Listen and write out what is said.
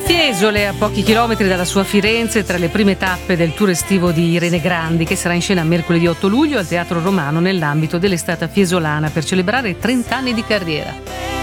Fiesole, a pochi chilometri dalla sua Firenze, tra le prime tappe del tour estivo di Irene Grandi, che sarà in scena mercoledì 8 luglio al Teatro Romano nell'ambito dell'estate fiesolana per celebrare 30 anni di carriera.